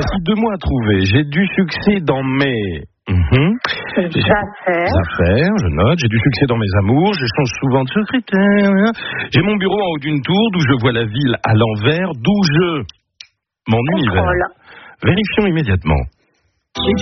Voici 2 mots à trouver. J'ai du succès dans mes... Affaires, je note. J'ai du succès dans mes amours. Je change souvent de secrétaire. J'ai mon bureau en haut d'une tour d'où je vois la ville à l'envers, d'où je... Mon univers. Vérifions immédiatement.